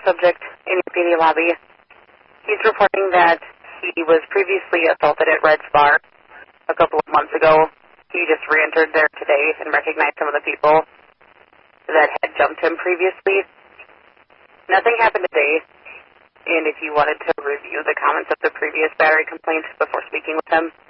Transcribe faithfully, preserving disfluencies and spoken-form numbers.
subject in your P D lobby. He's reporting that he was previously assaulted at Red's Bar a couple of months ago. He just re-entered there today and recognized some of the people that had jumped him previously. Nothing happened today, and if you wanted to review the comments of the previous battery complaint before speaking with him,